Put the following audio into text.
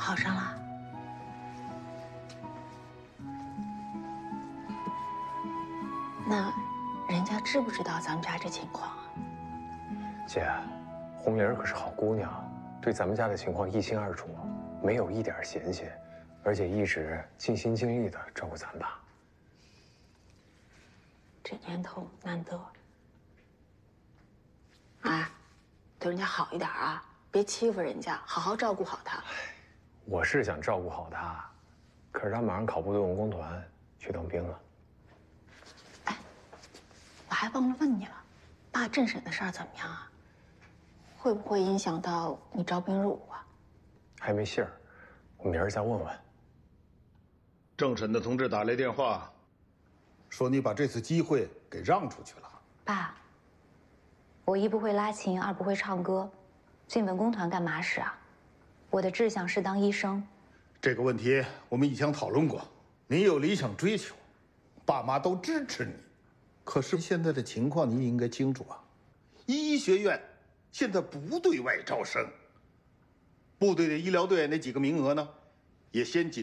好上了。那人家知不知道咱们家这情况啊？ 姐，红玲可是好姑娘，对咱们家的情况一清二楚，没有一点嫌隙，而且一直尽心尽力的照顾咱爸。 这年头难得。哎，对人家好一点啊，别欺负人家，好好照顾好他。 我是想照顾好他，可是他马上考部队文工团去当兵了。 哎，我还忘了问你了，爸政审的事儿怎么样啊？会不会影响到你招兵入伍啊？ 还没信儿，我明儿再问问。 政审的同志打来电话， 说你把这次机会给让出去了。 爸，我一不会拉琴，二不会唱歌，进文工团干嘛使啊？我的志向是当医生。 这个问题我们以前讨论过，你有理想追求，爸妈都支持你。可是现在的情况你应该清楚啊，医学院现在不对外招生，部队的医疗队那几个名额呢，也先紧